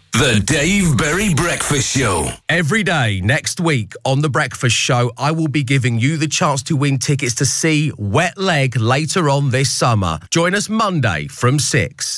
The Dave Berry Breakfast Show. Every day next week on The Breakfast Show, I will be giving you the chance to win tickets to see Wet Leg later on this summer. Join us Monday from 6.